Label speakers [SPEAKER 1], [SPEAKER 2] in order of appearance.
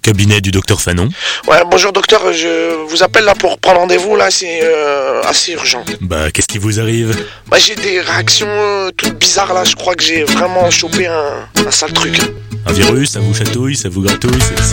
[SPEAKER 1] cabinet du docteur Fanon.
[SPEAKER 2] Ouais, bonjour docteur, je vous appelle là pour prendre rendez-vous, là, c'est assez urgent.
[SPEAKER 1] Bah, qu'est-ce qui vous arrive?
[SPEAKER 2] Bah, j'ai des réactions toutes bizarres là, je crois que j'ai vraiment chopé un sale truc.
[SPEAKER 1] Un virus, ça vous chatouille, ça vous gratouille,